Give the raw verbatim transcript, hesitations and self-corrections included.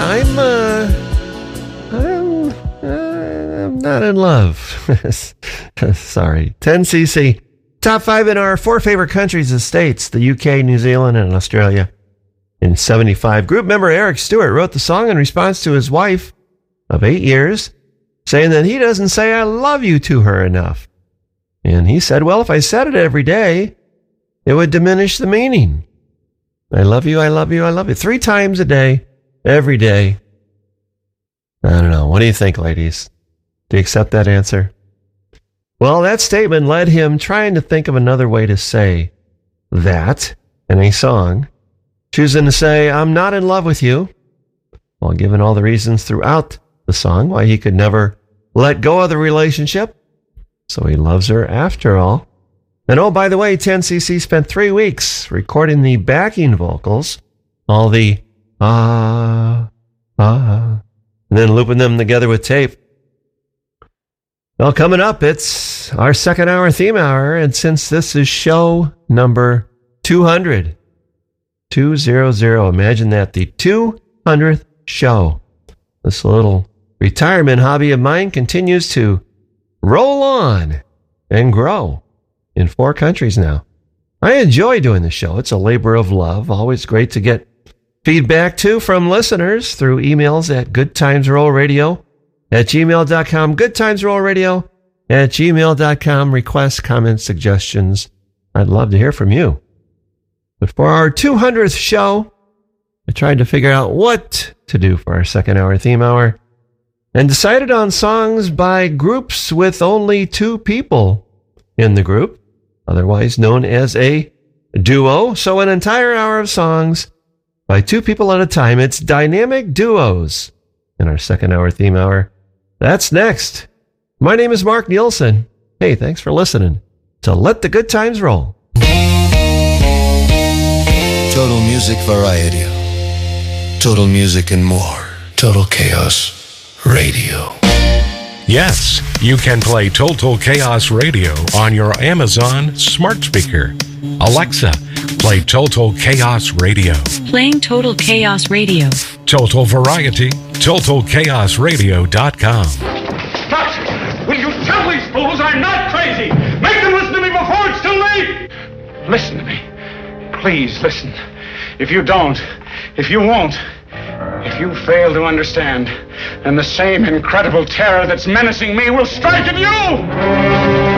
I'm, uh, I'm, uh, I'm not in love. Sorry. ten C C. Top five in our four favorite countries and states, the U K, New Zealand, and Australia. In seventy-five, group member Eric Stewart wrote the song in response to his wife of eight years, saying that he doesn't say I love you to her enough. And he said, well, if I said it every day, it would diminish the meaning. I love you, I love you, I love you. Three times a day, every day. I don't know. What do you think, ladies? Do you accept that answer? Well, that statement led him trying to think of another way to say that in a song, choosing to say, I'm not in love with you, while giving all the reasons throughout the song why he could never let go of the relationship. So he loves her after all. And oh, by the way, ten C C spent three weeks recording the backing vocals, all the ah, ah, and then looping them together with tape. Well, coming up, it's our second hour theme hour, and since this is show number two hundred, two hundred, imagine that, the two hundredth show. This little retirement hobby of mine continues to roll on and grow in four countries now. I enjoy doing the show. It's a labor of love. Always great to get feedback, too, from listeners through emails at goodtimesrollradio at gmail dot com, goodtimesrollradio at gmail dot com. Requests, comments, suggestions. I'd love to hear from you. But for our two hundredth show, I tried to figure out what to do for our second hour theme hour and decided on songs by groups with only two people in the group, otherwise known as a duo. So an entire hour of songs by two people at a time. It's dynamic duos in our second hour theme hour. That's next. My name is Mark Nielsen. Hey, thanks for listening to Let the Good Times Roll. Total Music Variety. Total Music and more. Total Chaos Radio. Yes, you can play Total Chaos Radio on your Amazon smart speaker. Alexa, play Total Chaos Radio. Playing Total Chaos Radio. Total Variety, total chaos radio dot com. Stop! Will you tell these fools I'm not crazy? Make them listen to me before it's too late! Listen to me. Please listen. If you don't, if you won't, if you fail to understand, then the same incredible terror that's menacing me will strike at you!